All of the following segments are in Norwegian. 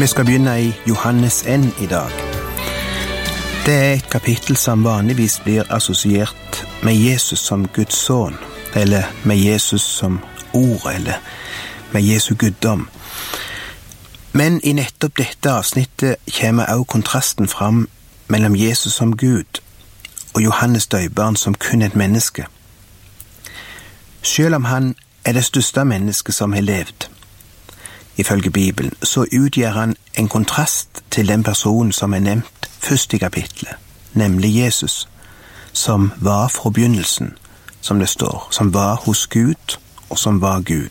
Vi skal begynne i Johannes 1 i dag. Det er et kapittel som vanligvis blir assosiert med Jesus som Guds son, eller med Jesus som ord, eller med Jesu guddom. Men i nettopp dette avsnittet kommer også kontrasten fram mellom Jesus som Gud og Johannes døybarn som kun et menneske. Selv om han er det største mennesket som har levd, ifølge Bibelen, så utgjør han en kontrast til den personen som er nevnt først i kapitlet, nemlig Jesus, som var fra begynnelsen, som det står, som var hos Gud og som var Gud.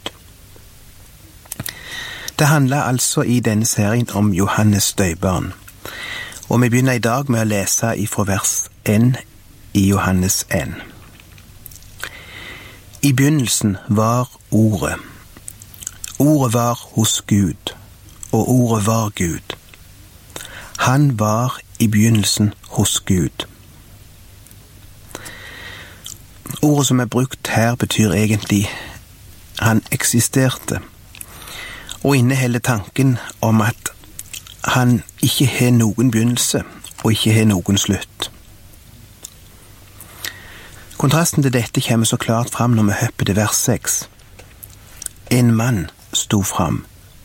Det handler altså i denne serien om Johannes døybarn, og vi begynner i dag med å lese ifra vers 1 i Johannes 1. I begynnelsen var Ordet. Ordet var hos Gud, og Ordet var Gud. Han var i begynnelsen hos Gud. Ordet som er brukt her betyr egentlig han eksisterte, og inneholder tanken om at han ikke har noen begynnelse og ikke har noen slutt. Kontrasten til dette kommer så klart fram når vi hopper til vers 6. En mann sto fram.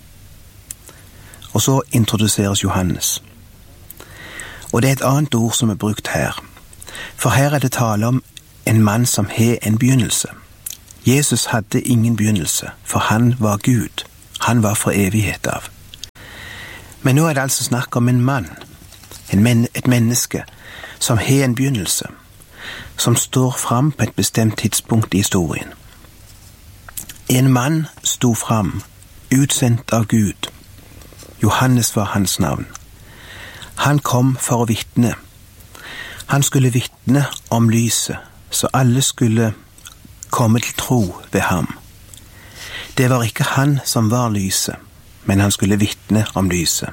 Og så introduseres Johannes. Og det er et annet ord som er brukt her. For her er det tale om en mann som har en begynnelse. Jesus hadde ingen begynnelse, for han var Gud. Han var fra evighet av. Men nå er det altså snakk om en mann, et menneske, som har en begynnelse, som står fram på et bestemt tidspunkt i historien. En mann sto fram, utsendt av Gud. Johannes var hans navn. Han kom for å vitne. Han skulle vitne om lyset, så alle skulle komme til tro ved ham. Det var ikke han som var lyset, men han skulle vitne om lyset.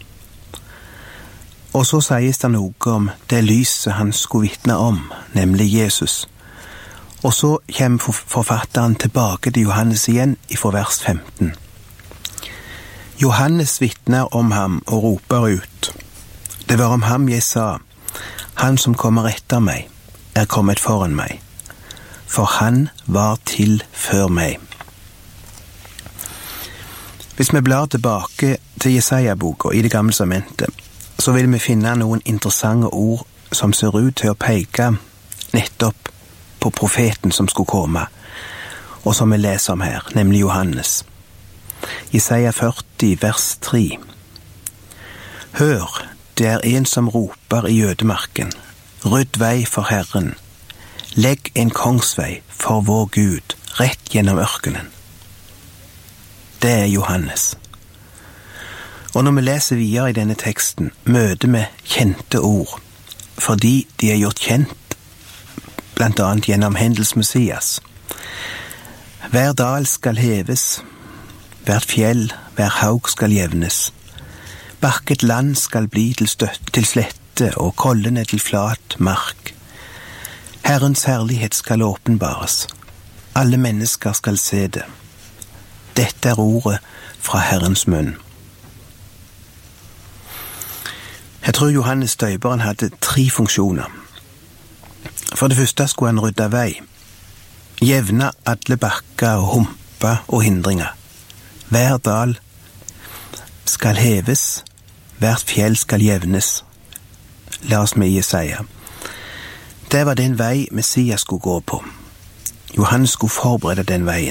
Og så sies det noe om det lyset han skulle vitne om, nemlig Jesus. Og så kommer forfatteren tilbake til Johannes igjen fra vers 15. Johannes vitner om ham og roper ut. Det var om ham jeg sa, han som kommer etter meg, er kommet foran meg, for han var til før meg. Hvis vi blar tilbake til Jesaja-boka i Det gamle testamentet, så vil vi finne noen interessante ord som ser ut til å peke nettopp på profeten som skulle komme, og som vi leser om her, nemlig Johannes. Jesaja 40, vers 3. Hør, det er en som roper i jødemarken, rydd vei for Herren, legg en kongsvei for vår Gud, rett gjennom ørkenen. Det er Johannes. Og når vi leser videre i denne teksten, møter vi kjente ord, fordi de er gjort kjent blant annet gjennom Hendels Messias. Hver dal skal heves, hvert fjell, hver haug skal jevnes. Bakket land skal bli til slette, og kollene til flat mark. Herrens herlighet skal åpenbares. Alle mennesker skal se det. Dette er ordet fra Herrens munn. Jeg tror Johannes døybarn hadde 3 funksjoner. For det første skulle han rydde vei, jevne alle bakker og humper og hindringer. Hver dal skal heves, hvert fjell skal jevnes. La oss med Jesaja. Det var den vei Messias skulle gå på. Johannes skulle forberede den veien.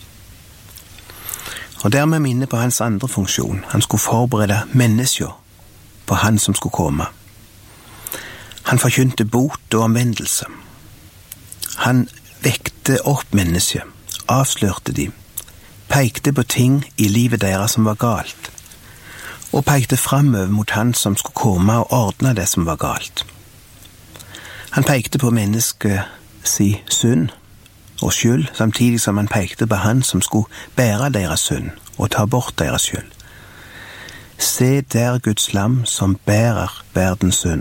Og dermed minne på hans andre funksjon. Han skulle forberede mennesker på han som skulle komme. Han forkynte bot og omvendelse. Han vekte opp mennesker, avslørte dem, pekte på ting i livet deres som var galt, og pekte fremover mot han som skulle komme og ordne det som var galt. Han pekte på menneskets synd og skyld, samtidig som han pekte på han som skulle bære deres synd og ta bort deres skyld. Se der Guds lam som bærer verdens synd.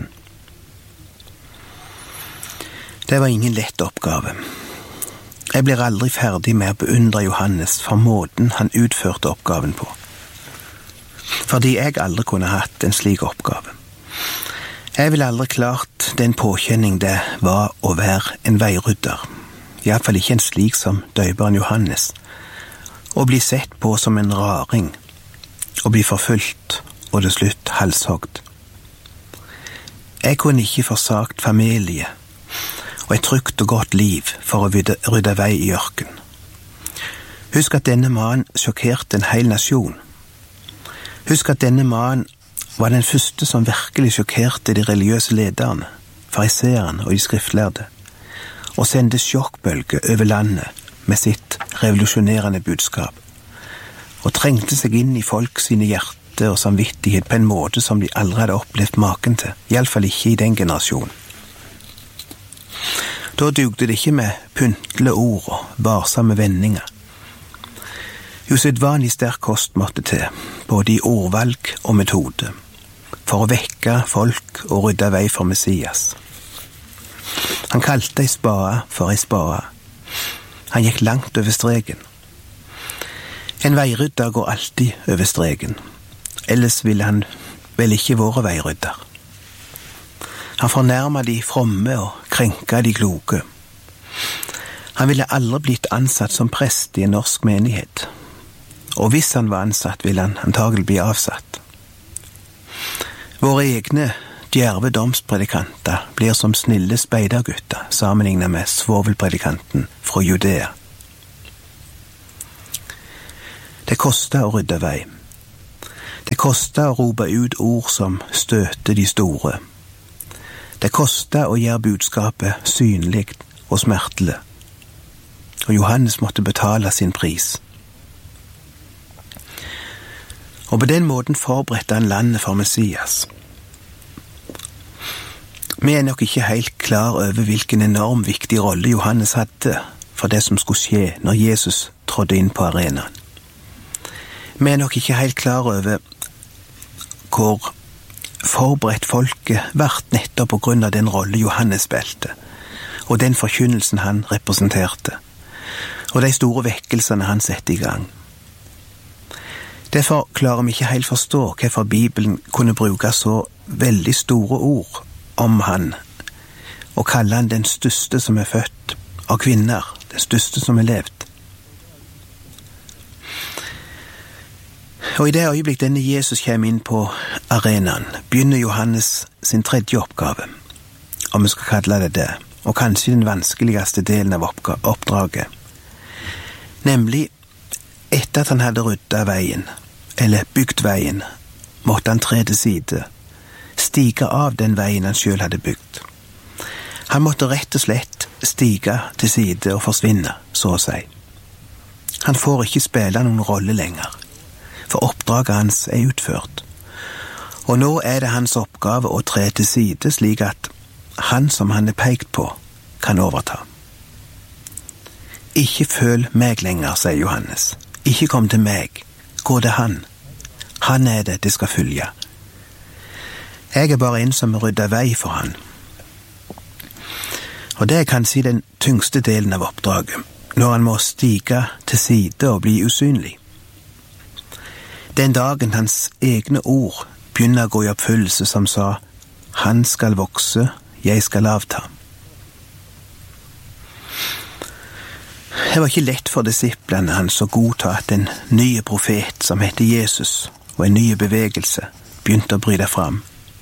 Det var ingen lett oppgave. Jeg blir aldri ferdig med å beundre Johannes for måten han utførte oppgaven på. fordi jeg aldri kunne hatt en slik oppgave. Jeg ville aldri klart den påkjenning det var å være en veirydder, i hvert fall ikke en slik som døperen Johannes, å bli sett på som en raring, å bli forfulgt og til slutt halshogd. Jeg kunne ikke forsagt familie og et trygt og godt liv for å rydde vei i ørken. Husk at denne mannen sjokkerte en hel nasjon. Husk at denne mannen var den første som virkelig sjokkerte de religiøse lederne, fariseerne og de skriftlærde, og sendte sjokkbølge over landet med sitt revolusjonerende budskap, og trengte seg inn i folk sine hjerte og samvittighet på en måte som de aldri hadde opplevd maken til, i alle fall ikke i den generasjonen. Da dugde det ikke med pyntlige ord og varsomme vendinger. Usedvanlig sterk kost måtte til, både i ordvalg og metode, for å vekke folk og rydde vei for Messias. Han kalte ei spade for ei spade. Han gikk langt over streken. En veirydder går alltid over streken, ellers ville han vel ikke vært veirydder. Han fornærmet de fromme og krenket de kloke. Han ville aldri blitt ansatt som prest i en norsk menighet, og hvis han var ansatt ville han antagelig bli avsatt. Våre egne djerve domspredikanter blir som snille speidergutter sammenlignet med svovelpredikanten fra Judea. Det koster å rydde vei. Det koster å rope ut ord som støter de store. Det koster å gjøre budskapet synlig og smertelig. Og Johannes måtte betale sin pris. Og på den måten forberedte han landet for Messias. Vi er nok ikke helt klar over hvilken enorm viktig rolle Johannes hadde for det som skulle skje når Jesus trådte inn på arenaen. Vi er nok ikke helt klar over hvor forberedt folket vart nettopp på grunn av den rolle Johannes spilte, og den forkynnelsen han representerte, og de store vekkelsene han sette i gang. Derfor klarer vi ikke helt forstå hvorfor Bibelen kunne bruke så veldig store ord om han, og kalle han den største som er født av kvinner, den største som er levd. Og i det øyeblikk denne Jesus kommer inn på arenaen, begynner Johannes sin tredje oppgave, om vi skal kalle det det, og kanskje den vanskeligste delen av oppdraget. Nemlig, etter at han hadde ryddet veien, eller bygd veien, måtte han tre til side, stige av den veien han selv hadde bygd. Han måtte rett og slett stige til side og forsvinne, så å si. Han får ikke spille noen rolle lenger, for oppdraget hans er utført. Og nå er det hans oppgave å tre til side slik at han som han er pekt på, kan overta. Ikke følg meg lenger, sier Johannes. Ikke kom til meg. Gå til han. Han er det skal følge. Jeg er bare en som rydder vei for han. Og det er kanskje den tyngste delen av oppdraget, når han må stige til side og bli usynlig. Den dagen hans egne ord begynner å gå i oppfyllelse som sa, han skal vokse, jeg skal avta. Det var ikke lett for disiplene hans å godta at en ny profet som heter Jesus og en ny bevegelse begynte å bryte fram.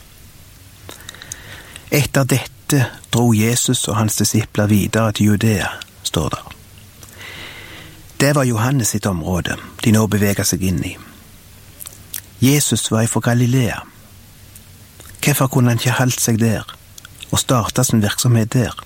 Etter dette dro Jesus og hans disipler videre til Judea, står der. Det var Johannes sitt område de nå beveget seg inn i. Jesus var fra Galilea. Hvorfor kunne han ikke holdt seg der og starte sin virksomhet der?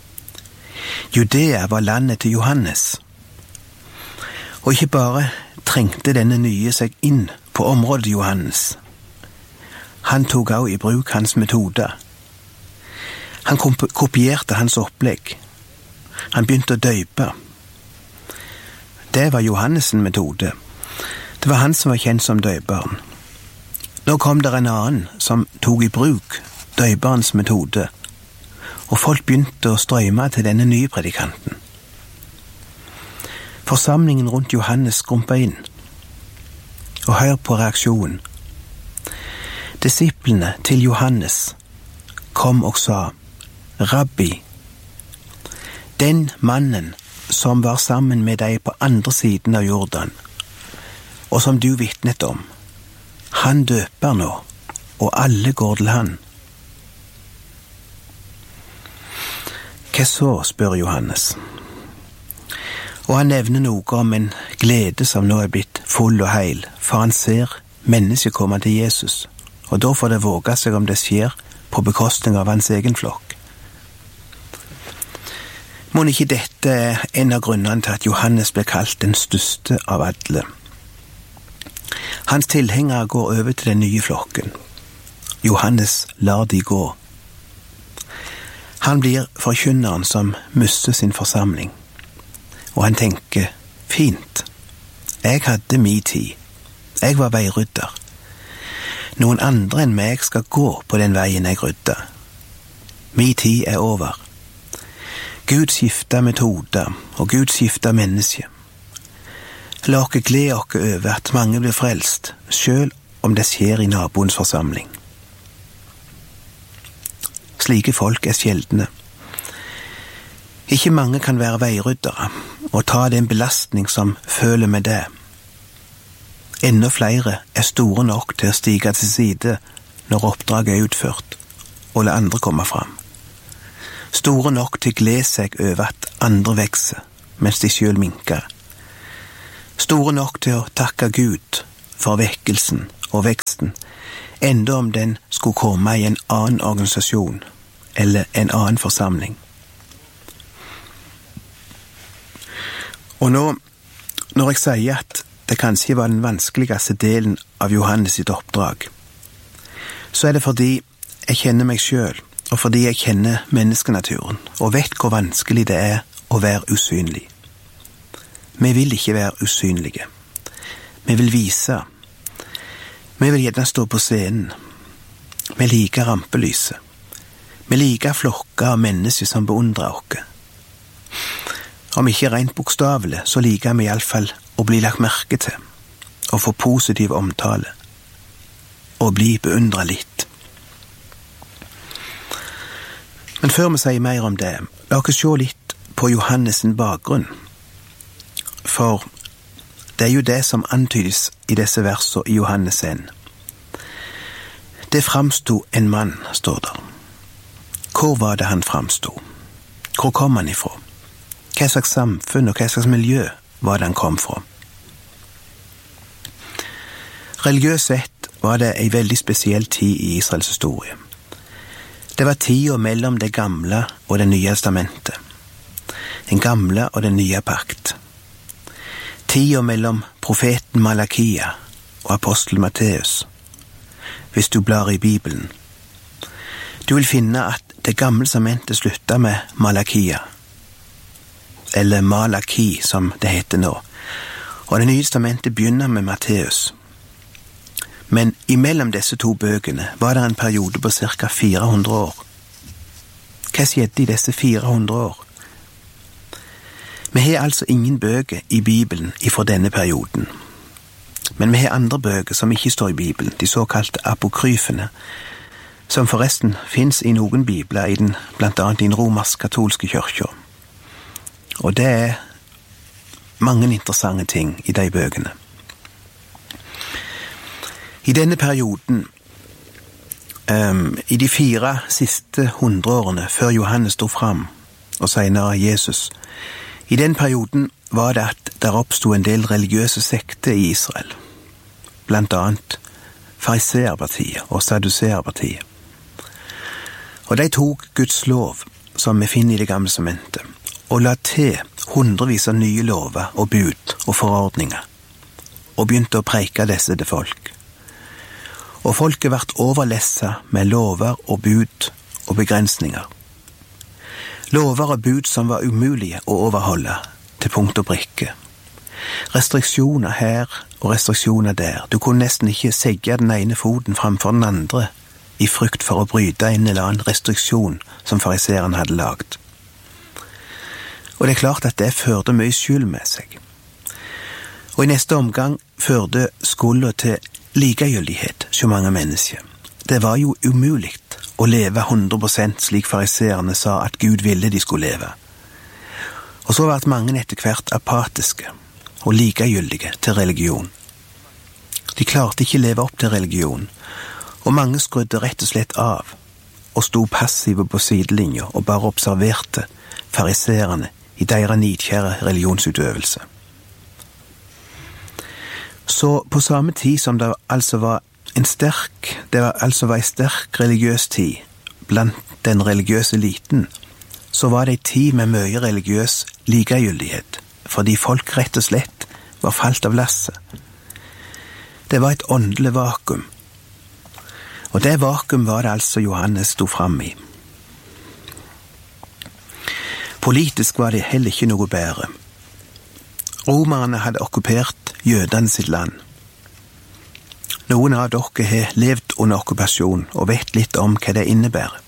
Judea var landet til Johannes. Og ikke bare trengte denne nye seg inn på området Johannes. Han tok også i bruk hans metode. Han kopierte hans opplegg. Han begynte å døype. Det var Johannes' metode. Det var han som var kjent som døyperen. Nå kom det en annen som tok i bruk døyperens metode, og folk begynte å strømme til denne nye predikanten. Forsamlingen rundt Johannes skrumpa inn, og hør på reaksjonen. Disiplene til Johannes kom og sa, «Rabbi, den mannen som var sammen med deg på andre siden av Jordan, og som du vitnet om, han døper nå, og alle går til han.» «Hva så?» spør Johannes. Og han nevner noe om en glede som nå er blitt full og heil, for han ser mennesket komme til Jesus, og da får det våge seg om det skjer på bekostning av hans egen flokk. Må ikke dette er en av grunnene til at Johannes ble kalt den største av alle. Hans tilhengere går over til den nye flokken. Johannes lar de gå. Han blir forkynneren som mister sin forsamling. Og han tenker, fint, jeg hadde min tid. Jeg var veirydder. Noen andre enn meg skal gå på den veien jeg rydder. Min tid er over. Gud skifter metoder, og Gud skifter mennesker. La oss glede oss over at mange blir frelst, selv om det skjer i naboens forsamling. Slike folk er sjeldne. Ikke mange kan være veiryddere og ta den belastning som føler med det. Enda flere er store nok til å stige til side når oppdraget er utført, og la andre komme fram. Store nok til å glede seg over at andre vekser, mens de selv minker. Store nok til å takke Gud for vekkelsen og veksten, enda om den skulle komme i en annen organisasjon eller en annen forsamling. Og nå, når jeg sier at det kanskje var den vanskeligste delen av Johannes sitt oppdrag, så er det fordi jeg kjenner meg selv, og fordi jeg kjenner menneskenaturen, og vet hvor vanskelig det er å være usynlig. Vi vil ikke være usynlige. Vi vil vise. Vi vil gjerne stå på scenen. Vi liker rampelyset. Vi liker flokker av mennesker som beundrer oss. Om ikke rent bokstavelig, så liker vi i alle fall å bli lagt merke til, og få positiv omtale, og bli beundret litt. Men før vi sier mer om det, la oss se litt på Johannes' bakgrunn, for det er jo det som antydes i disse versene i Johannes 1. Det framstod en mann, står der. Hvor var det han framstod? Hvor kom han ifra? Hva slags samfunn og hva slags miljø var det han kom fra? Religiøst sett var det en veldig spesiell tid i Israels historie. Det var tiden mellom det gamle og det nye testamentet. Den gamle og den nye pakt. Tiden mellom profeten Malakia og apostel Matteus. Hvis du blar i Bibelen. Du vil finne at det gamle testamentet slutter med Malakia, eller Malaki som det heter nå, og det nye testamentet begynner med Matteus. Men imellom disse to bøkene var det en periode på ca. 400 år. Hva skjedde i disse 400 år? Vi har altså ingen bøker i Bibelen ifra denne perioden. Men vi har andre bøker som ikke står i Bibelen, de såkalte apokryfene, som forresten finnes i noen bibler, blant annet i den romersk-katolske kirken. Og det er mange interessante ting i de bøkene. I denne perioden, i de 4 siste 100 årene før Johannes stod fram, og senere Jesus, i den perioden var det at der oppstod en del religiøse sekter i Israel, blant annet fariseerpartiet og saduseerpartiet. Og de tok Guds lov, som vi finner i det gamle testamentet, og la til hundrevis av nye lover og bud og forordninger, og begynte å preike disse til folk. Og folket ble overlesset med lover og bud og begrensninger. Lover og bud som var umulige å overholde til punkt og brikke. Restriksjoner her og restriksjoner der. Du kunne nesten ikke segge den ene foten framfor den andre i frykt for å bryte en eller annen restriksjon som fariseeren hadde lagt. Og det er klart at det førte mye skyld med seg. Og i neste omgang førte skulda til likegyldighet så mange mennesker, Det var jo umuligt å leve 100% slik fariserene sa at Gud ville de skulle leve. Og så var mange etter hvert apatiske og likegyldige til religion. De klarte ikke leve opp til religion, og mange skrudde rett og slett av og sto passive på sidelinja og bare observerte fariserene i deres nidkjære religionsutøvelse. Så på samme tid som det altså var en sterk religiøs tid blant den religiøse eliten, så var det en tid med mye religiøs likegyldighet, fordi folk rett og slett var falt av lasset. Det var et åndelig vakuum, og det vakuum var det altså Johannes stod fram i. Politisk var det heller ikke noe bedre. Romerne hadde okkupert jødene sitt land. Noen av dere har levd under okkupasjon og vet litt om hva det innebærer.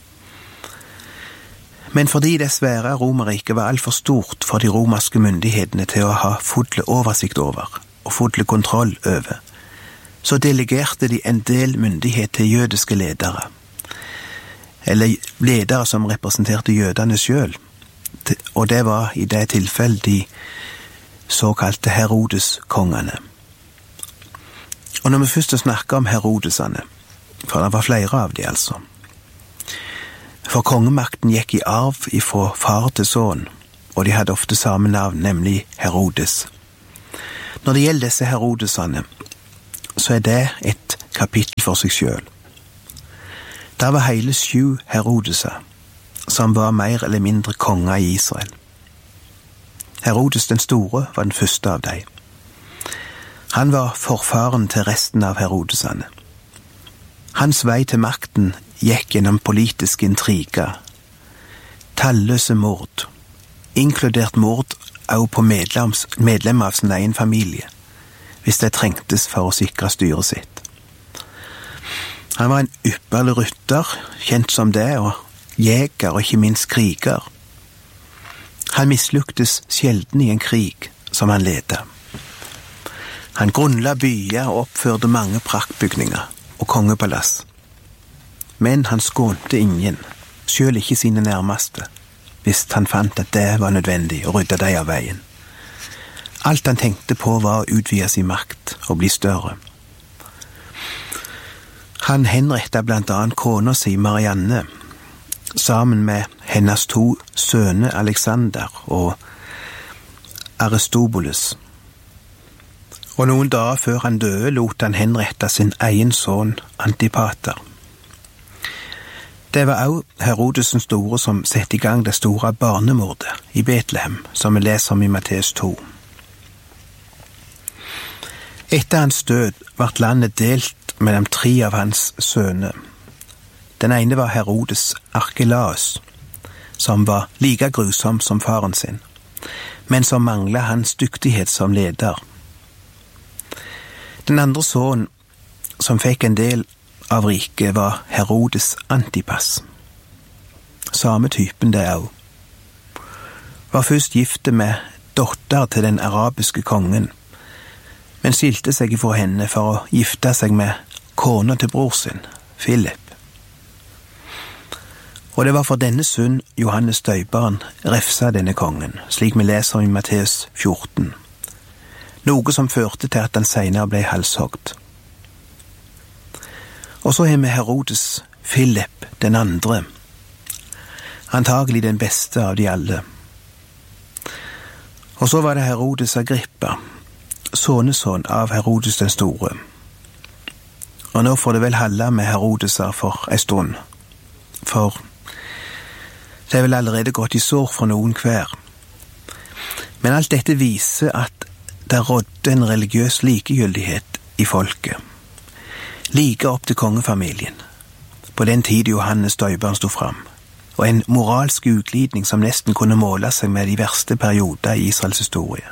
Men fordi det svære Romerriket var alt for stort for de romerske myndighetene til å ha full oversikt over og full kontroll over, så delegerte de en del myndighet til jødiske ledere, eller ledere som representerte jødene selv, og det var i det tilfellet de såkalte Herodes-kongene. Og når vi først snakker om Herodesene, for det var flere av de altså, for kongemakten gikk i arv ifra far til sønn, og de hadde ofte samme navn, nemlig Herodes. Når det gjelder disse Herodesene, så det et kapittel for seg selv. Der var hele 7 Herodeser, som var mer eller mindre konger i Israel. Herodes den store var den første av dem. Han var forfaren til resten av Herodesene. Hans vei til makten gikk gjennom politiske intriger, talløse mord, inkludert mord også på medlemmer av sin egen familie, hvis det trengtes for å sikre styret sitt. Han var en ypperlig rytter, kjent som det, og jeger og ikke minst kriger. Han mislyktes sjelden i en krig som han ledet. Han grunnla byer og oppførte mange praktbygninger og kongepalass. Men han skånte ingen, selv ikke sine nærmeste, hvis han fant at det var nødvendig å rydde dem av veien. Alt han tenkte på var å utvide sin makt og bli større. Han henrettet blant annet kona si Marianne, sammen med hennes 2 sønner Alexander og Aristobulus. Og noen dager før han døde lot han henrette sin egen sønn Antipater. Det var også Herodes den store som sette i gang det store barnemordet i Betlehem, som vi leser om i Matteus 2. Etter hans død ble landet delt mellom 3 av hans sønner. Den ene var Herodes Arkelaus, som var like grusom som faren sin, men som manglet hans dyktighet som leder. Den andre sønnen som fikk en del av riket var Herodes Antipas. Samme typen det også. Var først gifte med dotter til den arabiske kongen, men skilte seg fra henne for å gifte seg med kona til bror sin, Philip. Og det var for denne synd Johannes døperen refsa denne kongen, slik vi leser i Matteus 14. Noe som førte til at han senere ble halshogd. Og så har vi Herodes Philip den andre, antagelig den beste av de alle. Og så var det Herodes Agrippa, sønnesønn av Herodes den store. Og nå får det vel holde med Herodeser for en stund, for det er vel allerede gått i sår for noen hver. Men alt dette viser at det rådde en religiøs likegyldighet i folket, like opp til kongefamilien, på den tid Johannes døperen stod fram, og en moralsk utglidning som nesten kunne måle seg med de verste perioder i Israels historie.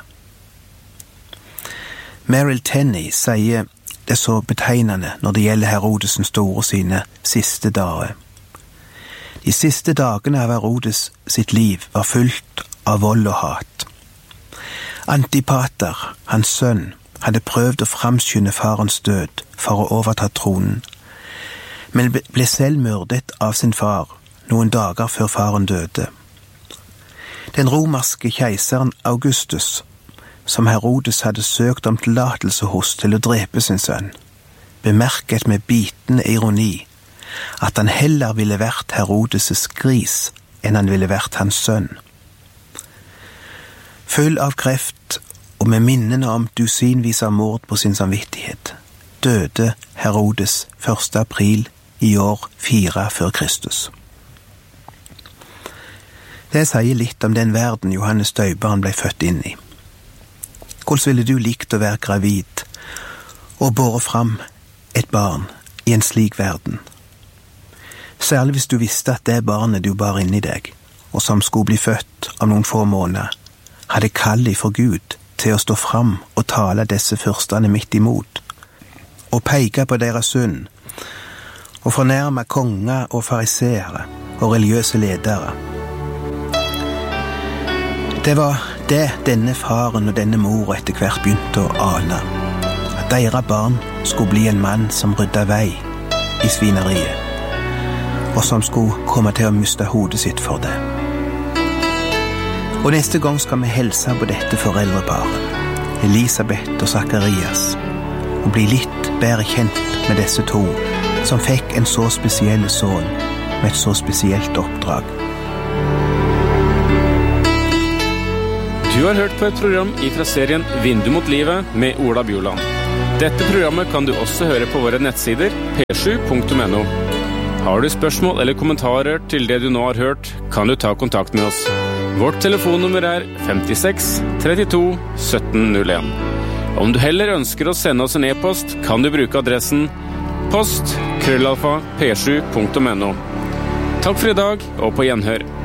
Merrill Tenney sier det så betegnende når det gjelder Herodes den store sine siste dager. De siste dagene av Herodes sitt liv var fullt av vold og hat. Antipater, hans sønn, hadde prøvd å framskynde farens død for å overta tronen, men ble selv myrdet av sin far noen dager før faren døde. Den romerske keiseren Augustus, som Herodes hadde søkt om tillatelse hos til å drepe sin sønn, bemerket med bitende ironi at han heller ville vært Herodes' gris enn han ville vært hans sønn. Full av kreft og med minnene om dusinvis av mord på sin samvittighet, døde Herodes 1. april i år 4 før Kristus. Det sier litt om den verden Johannes Døperen ble født inn i. Hvordan ville du likt å være gravid og båre fram et barn i en slik verden? Særlig hvis du visste at det barnet du bar inn i deg, og som skulle bli født om noen få måneder, hadde kall for Gud til å stå fram og tale disse fyrstene midt imot, og peke på deres synd, og fornærme konger og fariseere og religiøse ledere. Det var det denne faren og denne mor etter hvert begynte å ane, at deres barn skulle bli en mann som rydda vei i svineriet, og som skulle komme til å miste hodet sitt for det. Og neste gang skal vi hilse på dette foreldreparet, Elisabeth og Zacharias, og bli litt bedre kjent med disse to, som fikk en så spesiell sønn med et så spesielt oppdrag. Du har hørt på et program fra serien Vindu mot livet med Ola Bjoland. Dette programmet kan du også høre på våre nettsider p7.no. Har du spørsmål eller kommentarer til det du nå har hørt, kan du ta kontakt med oss. Vårt telefonnummer 56 32 1701. Om du heller ønsker å sende oss en e-post, kan du bruke adressen post@p7.no. Takk for i dag, og på gjenhør.